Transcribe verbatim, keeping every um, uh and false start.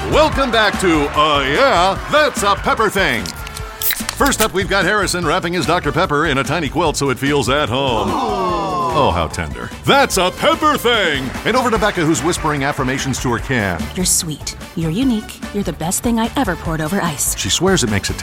Welcome back to, uh, yeah, That's a Pepper Thing. First up, we've got Harrison wrapping his Doctor Pepper in a tiny quilt so it feels at home. Oh, how tender. That's a Pepper Thing! And over to Becca, who's whispering affirmations to her can. You're sweet. You're unique. You're the best thing I ever poured over ice. She swears it makes it